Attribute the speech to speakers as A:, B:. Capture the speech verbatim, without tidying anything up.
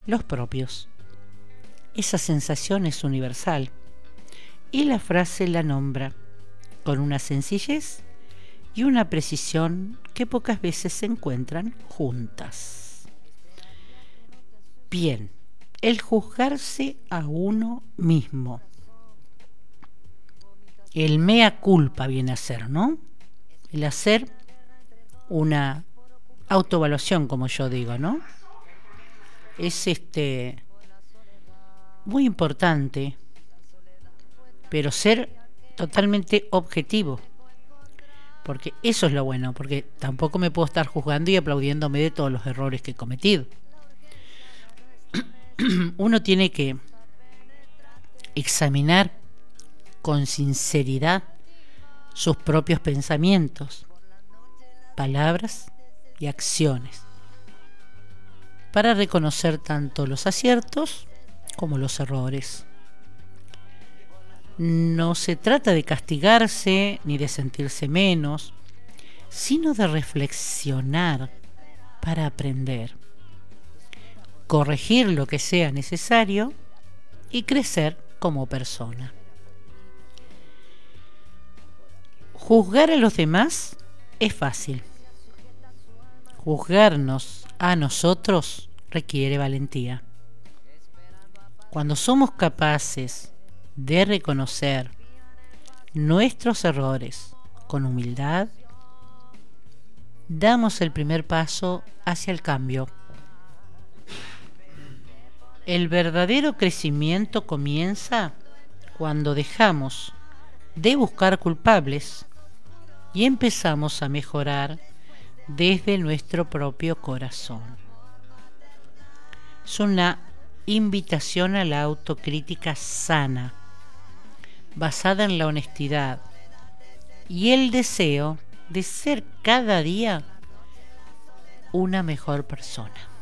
A: los propios. Esa sensación es universal y la frase la nombra con una sencillez y una precisión que pocas veces se encuentran juntas. Bien, el juzgarse a uno mismo. El mea culpa viene a ser, ¿no? El hacer una autoevaluación, como yo digo, ¿no? Es este muy importante, pero ser totalmente objetivo, porque eso es lo bueno, porque tampoco me puedo estar juzgando y aplaudiéndome de todos los errores que he cometido. Uno tiene que examinar con sinceridad sus propios pensamientos, palabras y acciones, para reconocer tanto los aciertos como los errores. No se trata de castigarse ni de sentirse menos, sino de reflexionar para aprender, corregir lo que sea necesario y crecer como persona. Juzgar a los demás es fácil. Juzgarnos a nosotros requiere valentía. Cuando somos capaces de reconocer nuestros errores con humildad, damos el primer paso hacia el cambio. El verdadero crecimiento comienza cuando dejamos de buscar culpables y empezamos a mejorar desde nuestro propio corazón. Es una invitación a la autocrítica sana, basada en la honestidad y el deseo de ser cada día una mejor persona.